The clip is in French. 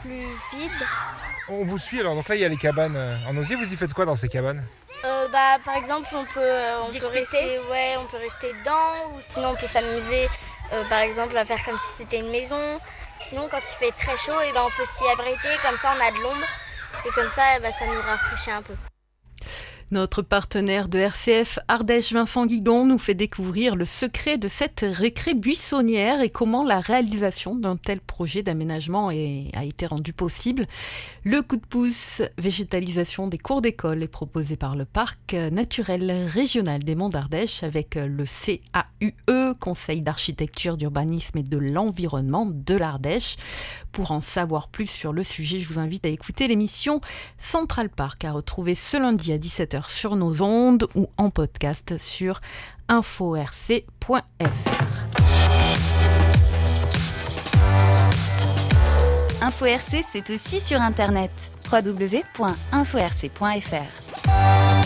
plus vide. On vous suit alors, donc là il y a les cabanes en osier, vous y faites quoi dans ces cabanes? Par exemple, on peut rester dedans, ou sinon on peut s'amuser, par exemple, à faire comme si c'était une maison. Sinon, quand il fait très chaud, on peut s'y abriter, comme ça on a de l'ombre, et comme ça, ça nous rafraîchit un peu. Notre partenaire de RCF Ardèche, Vincent Guigon, nous fait découvrir le secret de cette récré buissonnière et comment la réalisation d'un tel projet d'aménagement a été rendue possible. Le coup de pouce végétalisation des cours d'école est proposé par le Parc naturel régional des Monts d'Ardèche avec le CAUE, Conseil d'architecture, d'urbanisme et de l'environnement de l'Ardèche. Pour en savoir plus sur le sujet, je vous invite à écouter l'émission Central Park à retrouver ce lundi à 17h sur nos ondes ou en podcast sur info-rc.fr. Info-RC, c'est aussi sur Internet. www.info-rc.fr.